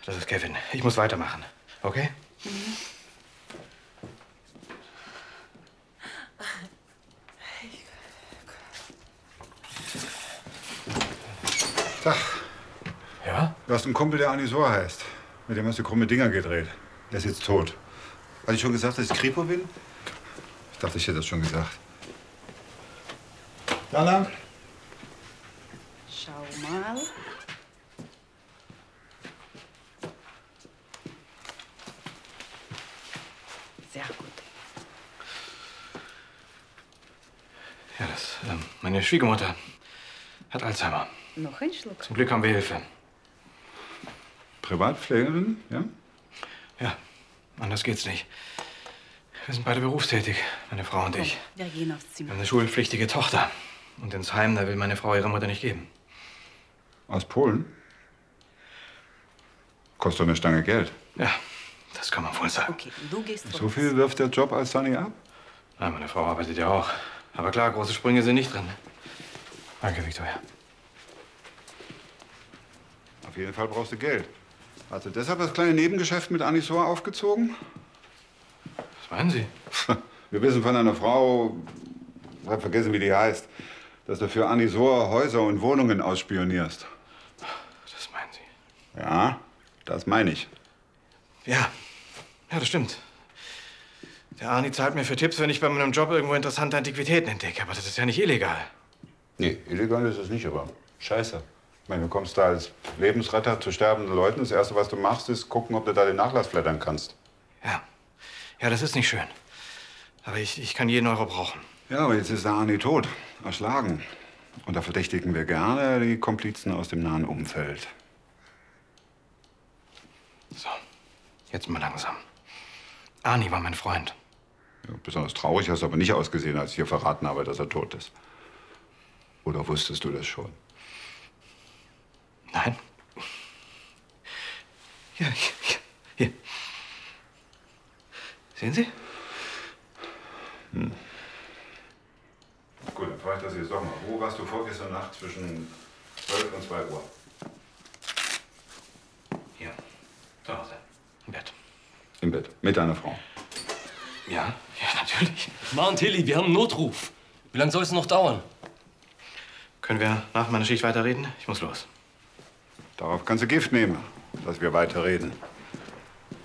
Das ist Kevin. Ich muss weitermachen. Okay? Mhm. Tag. Ja? Du hast einen Kumpel, der Anisor heißt. Mit dem hast du krumme Dinger gedreht. Der ist jetzt tot. Hatte ich schon gesagt, dass ich Kripo bin? Ich dachte, ich hätte das schon gesagt. Da lang. Schau mal. Sehr gut. Ja, meine Schwiegermutter hat Alzheimer. Noch ein Schluck. Zum Glück haben wir Hilfe. Privatpflegerin, ja? Ja, anders geht's nicht. Wir sind beide berufstätig, meine Frau und ich. Wir gehen aufs Wir Zimmer. haben eine schulpflichtige Tochter. Und ins Heim, da will meine Frau ihre Mutter nicht geben. Aus Polen? Kostet doch eine Stange Geld. Ja, das kann man wohl sagen. Okay, du gehst So voraus. viel wirft der Job als Sunny ab? Ja, meine Frau arbeitet ja auch. Aber klar, große Sprünge sind nicht drin. Danke, Victoria. Auf jeden Fall brauchst du Geld. Hast du deshalb das kleine Nebengeschäft mit Anisor aufgezogen? Was meinen Sie? Wir wissen von einer Frau, ich hab vergessen, wie die heißt, dass du für Anisor Häuser und Wohnungen ausspionierst. Das meinen Sie? Ja, das meine ich. Ja, das stimmt. Der Arni zahlt mir für Tipps, wenn ich bei meinem Job irgendwo interessante Antiquitäten entdecke. Aber das ist ja nicht illegal. Nee, illegal ist es nicht, aber scheiße. Ich meine, du kommst da als Lebensretter zu sterbenden Leuten. Das Erste, was du machst, ist gucken, ob du da den Nachlass flattern kannst. Ja, das ist nicht schön. Aber ich kann jeden Euro brauchen. Ja, aber jetzt ist der Arni tot, erschlagen. Und da verdächtigen wir gerne die Komplizen aus dem nahen Umfeld. So, jetzt mal langsam. Arni war mein Freund. Ja, besonders traurig hast du aber nicht ausgesehen, als ich hier verraten habe, dass er tot ist. Oder wusstest du das schon? Nein. Hier. Sehen Sie? Gut, dann frage ich das jetzt doch mal. Wo warst du vorgestern Nacht zwischen 12 und 2 Uhr? Hier, zu Hause, im Bett. Im Bett, mit deiner Frau? Ja, natürlich. Mann, Tilly, wir haben einen Notruf. Wie lange soll es noch dauern? Können wir nach meiner Schicht weiterreden? Ich muss los. Darauf kannst du Gift nehmen, dass wir weiterreden.